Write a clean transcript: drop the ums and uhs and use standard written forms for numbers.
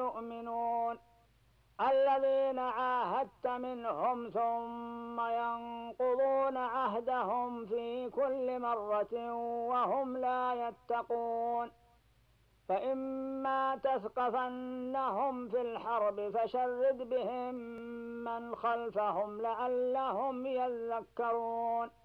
يؤمنون الذين عاهدت منهم ثم ينقضون عهدهم في كل مرة وهم لا يتقون فإما تثقفنهم في الحرب فشرد بهم من خلفهم لعلهم يذكرون